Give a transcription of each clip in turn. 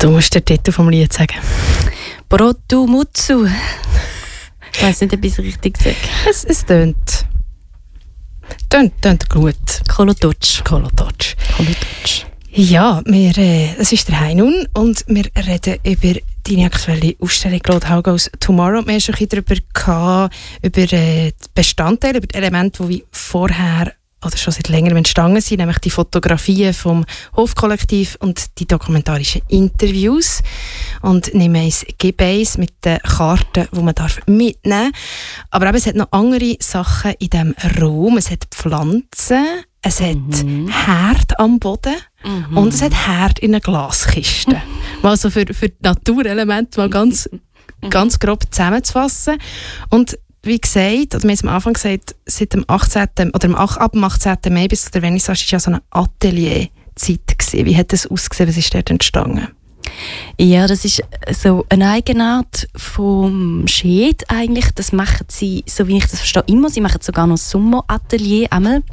Du musst den Titel vom Lied sagen. Brotto Mutsu. Ich weiss nicht, ob ich es richtig sage. Es tönt gut. Kolototsch. Ja, es ist der Heinun und wir reden über deine aktuelle Ausstellung «Claude How Goes Tomorrow». Wir haben schon ein bisschen darüber über die Bestandteile, über die Elemente, die vorher oder schon seit längerem entstanden sind, nämlich die Fotografien vom Hofkollektiv und die dokumentarischen Interviews. Und nimm eins, gib eins mit den Karten, die man mitnehmen darf. Aber eben, es hat noch andere Sachen in diesem Raum. Es hat Pflanzen, es hat Herd am Boden und es hat Herd in einer Glaskiste. Mal so für die Naturelemente mal ganz grob zusammenzufassen. Und wie gesagt, oder wir haben am Anfang gesagt, seit dem 18. oder ab dem 18. Mai bis zur Vernissage war ja so eine Atelierzeit gewesen. Wie hat das ausgesehen? Was ist dort entstanden? Ja, das ist so eine Eigenart vom Sched eigentlich. Das machen sie, so wie ich das verstehe, immer. Sie machen sogar noch Sommeratelier einmal.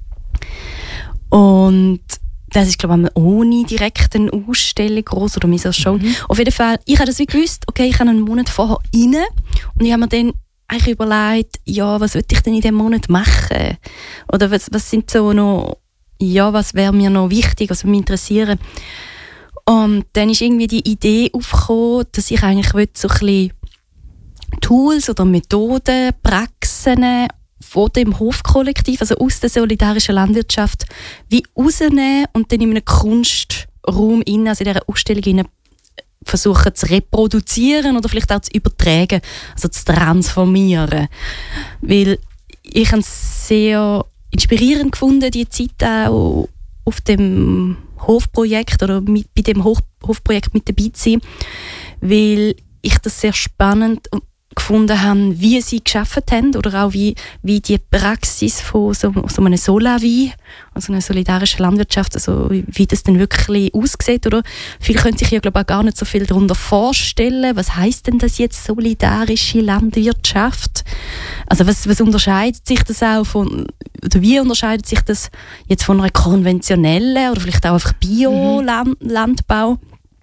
Und das ist, glaube ich, ohne direkt eine Ausstellung groß oder so Show. Auf jeden Fall, ich habe das wie gewusst, okay, ich habe einen Monat vorher rein und ich habe mir dann eigentlich überlegt, ja, was würde ich denn in diesem Monat machen? Oder was sind so noch, ja, was wäre mir noch wichtig, was würde mich interessieren? Und dann ist irgendwie die Idee aufgekommen, dass ich eigentlich so ein bisschen Tools oder Methoden, Praxen von dem Hofkollektiv, also aus der solidarischen Landwirtschaft, wie rausnehmen und dann in einem Kunstraum, also in dieser Ausstellung versuchen zu reproduzieren oder vielleicht auch zu übertragen, also zu transformieren. Weil ich habe es sehr inspirierend gefunden, die Zeit auch auf dem Hofprojekt oder bei dem Hofprojekt mit dabei zu sein, weil ich das sehr spannend gefunden habe, wie sie gearbeitet haben oder auch wie die Praxis von so einem Solavi, also einer solidarischen Landwirtschaft, also wie das denn wirklich aussieht. Oder? Viele können sich ja, glaube ich, auch gar nicht so viel darunter vorstellen. Was heisst denn das jetzt, solidarische Landwirtschaft? Also was unterscheidet sich das auch von, oder wie unterscheidet sich das jetzt von einer konventionellen oder vielleicht auch einfach Bio-Landbau?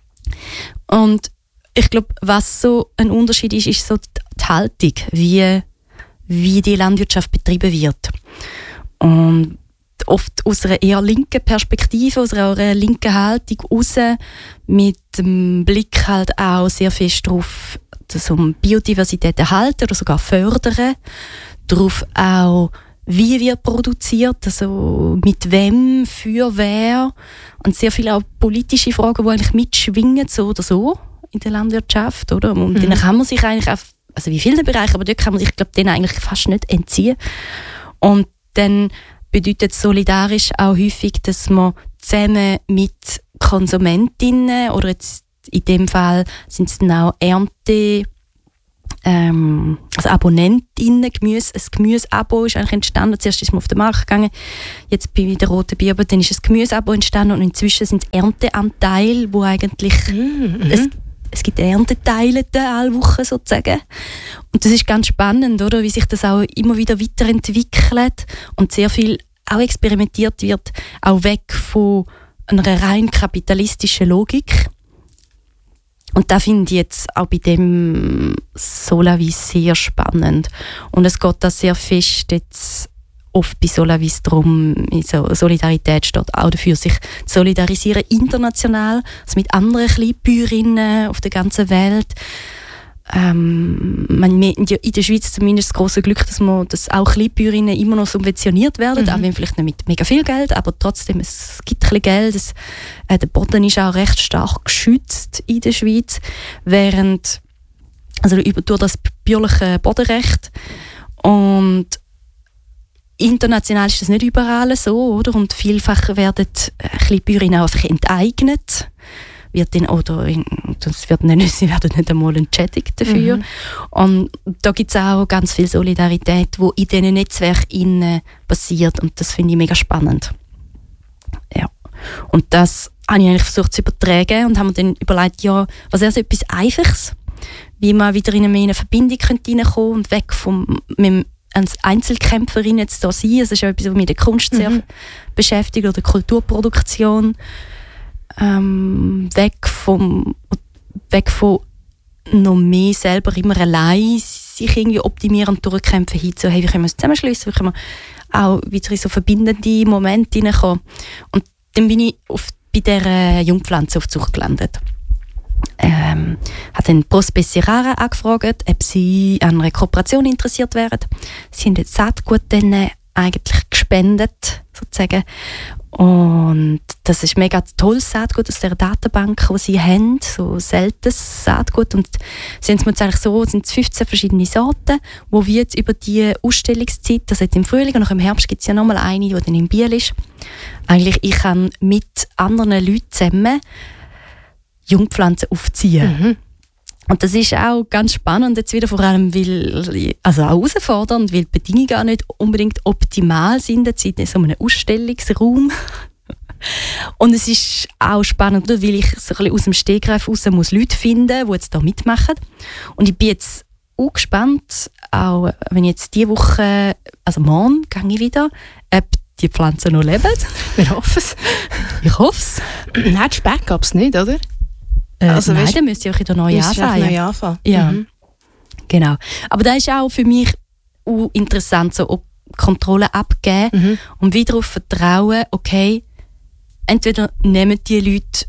Und ich glaube, was so ein Unterschied ist so die Haltung, wie die Landwirtschaft betrieben wird. Und oft aus einer eher linken Perspektive, aus einer linken Haltung raus, mit dem Blick halt auch sehr fest darauf, dass Biodiversität erhalten oder sogar fördern, darauf auch, wie wird produziert, also mit wem, für wer, und sehr viele auch politische Fragen, die eigentlich mitschwingen, so oder so, in der Landwirtschaft, oder? Und dann kann man sich eigentlich auch, also wie vielen Bereichen, aber dort kann man sich, glaube ich, denen eigentlich fast nicht entziehen. Und dann bedeutet solidarisch auch häufig, dass man zusammen mit Konsumentinnen oder jetzt in dem Fall sind es dann auch also Abonnentinnen, ein Gemüseabo ist eigentlich entstanden. Zuerst ist man auf den Markt gegangen, jetzt bei der Roten Bibel, dann ist ein Gemüseabo entstanden und inzwischen sind es Ernteanteile, wo eigentlich es gibt Ernteteile alle Wochen sozusagen. Und das ist ganz spannend, oder? Wie sich das auch immer wieder weiterentwickelt und sehr viel auch experimentiert wird, auch weg von einer rein kapitalistischen Logik. Und das finde ich jetzt auch bei dem Solavis sehr spannend. Und es geht da sehr fest jetzt oft bei Solavis darum, Solidarität steht auch dafür, sich zu solidarisieren international, also mit anderen Kleinbäuerinnen auf der ganzen Welt. In der Schweiz zumindest das grosse Glück, dass auch Kleinbäuerinnen immer noch subventioniert werden, auch wenn vielleicht nicht mit mega viel Geld, aber trotzdem, es gibt ein bisschen Geld. Der Boden ist auch recht stark geschützt in der Schweiz, durch das bäuerliche Bodenrecht. Und international ist das nicht überall so, oder? Und vielfach werden Kleinbäuerinnen einfach enteignet. Sie werden nicht einmal entschädigt dafür. Und da gibt es auch ganz viel Solidarität, die in diesen Netzwerken passiert. Und das finde ich mega spannend. Ja. Und das habe ich eigentlich versucht zu übertragen und haben mir dann überlegt, ja, was wäre so etwas Einfaches, wie man wieder in eine Verbindung reinkommen könnte und weg vom als Einzelkämpferin jetzt da sein. Das ist ja etwas, was mich in der Kunst sehr beschäftigt oder Kulturproduktion. Weg weg von noch mehr selber immer allein sich irgendwie optimieren und durchkämpfen hin zu, hey, wie können wir uns zusammenschliessen, wie können wir auch wieder in so verbindende Momente hineinkommen. Und dann bin ich bei dieser Jungpflanzenaufzucht gelandet. Habe dann Prospecie Rare angefragt, ob sie an einer Kooperation interessiert wären. Sie haben das Saatgut dann eigentlich gespendet, sozusagen. Und das ist mega tolles Saatgut aus der Datenbank, die sie haben, so seltenes Saatgut. Und sie haben es mir jetzt eigentlich so, es sind 15 verschiedene Sorten, wo wir jetzt über die Ausstellungszeit, das jetzt im Frühling und noch im Herbst gibt es ja nochmal eine, die dann in Biel ist. Eigentlich, ich kann mit anderen Leuten zusammen Jungpflanzen aufziehen. Mhm. Und das ist auch ganz spannend, jetzt wieder vor allem, also auch herausfordernd, weil die Bedingungen auch nicht unbedingt optimal sind, jetzt in so einem Ausstellungsraum. Und es ist auch spannend, weil ich so ein bisschen aus dem Stegreif raus muss Leute finden, die jetzt da mitmachen. Und ich bin jetzt auch gespannt, auch wenn ich jetzt diese Woche, also morgen, gehe ich wieder, ob die Pflanzen noch leben. Wir hoffen es. Ich hoffe es. Nein, die Backups nicht, oder? Also, nein, dann müsst ihr euch wieder neu anfangen. Ja, genau. Aber das ist auch für mich interessant, so Kontrolle abgeben und wieder darauf vertrauen, okay, entweder nehmen die Leute,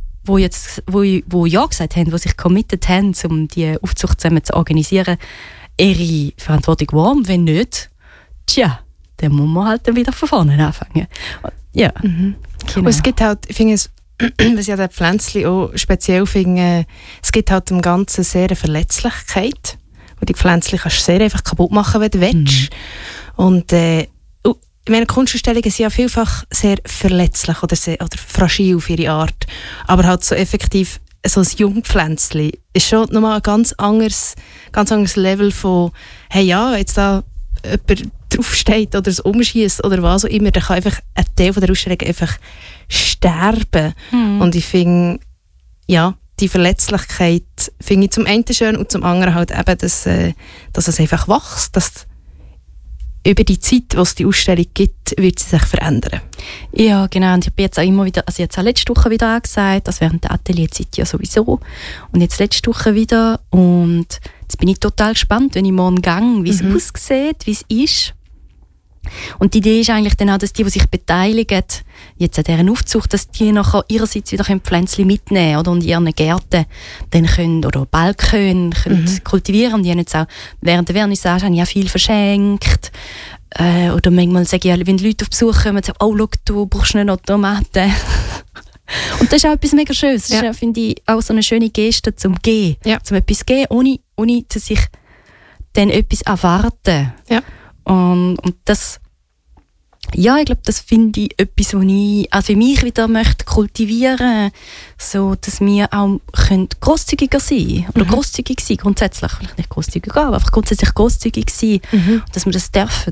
die ja gesagt haben, die sich committed haben, um die Aufzucht zusammen zu organisieren, ihre Verantwortung wahr. Wenn nicht, dann muss man halt dann wieder von vorne anfangen. Ja, genau. Und es gibt halt, ich finde es, was ich an den Pflänzchen auch speziell finde, es gibt halt im Ganzen sehr eine Verletzlichkeit, wo die Pflänzchen kannst du sehr einfach kaputt machen, wenn du willst. Und meine Kunstausstellungen sind ja vielfach sehr verletzlich oder fragil auf ihre Art, aber halt so effektiv so ein Jungpflänzchen ist schon nochmal ein ganz anderes Level von, hey ja, jetzt da jemand draufsteht oder es umschießt oder was auch immer, dann kann einfach ein Teil von der Ausstellung einfach sterben. Und ich finde, ja, die Verletzlichkeit finde ich zum einen schön und zum anderen halt eben, dass es einfach wächst, dass über die Zeit, die es die Ausstellung gibt, wird sie sich verändern. Ja, genau. Und ich bin jetzt auch immer wieder, also jetzt auch letzte Woche wieder angesagt, das während der Atelierzeit ja sowieso. Und jetzt letzte Woche wieder. Und jetzt bin ich total gespannt, wenn ich morgen gehe, wie es aussieht, wie es ist. Und die Idee ist eigentlich dann auch, dass die sich beteiligen, jetzt an dieser Aufzucht, dass die nachher ihrerseits wieder Pflänzchen mitnehmen können oder in ihren Gärten dann können, oder Balkone können kultivieren. Und die haben jetzt auch während der Vernissage habe ich auch viel verschenkt. Oder manchmal sage ich, wenn Leute auf Besuch kommen, sagen, oh, schau, du brauchst nicht noch Tomaten. Und das ist auch etwas mega Schönes. Das ist, finde ich, auch so eine schöne Geste zum Gehen. Ja. Zum etwas gehen, ohne dass sich dann etwas erwarten. Ja. Und das, ja, ich glaube, das finde ich etwas, was ich auch für mich wieder möchte kultivieren, so dass wir auch grosszügiger sein oder grosszügig sein, grundsätzlich, vielleicht nicht grosszügig, aber einfach grundsätzlich grosszügig sein, dass wir das dürfen.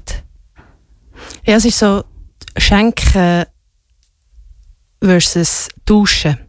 Ja, es ist so Schenken versus Tauschen.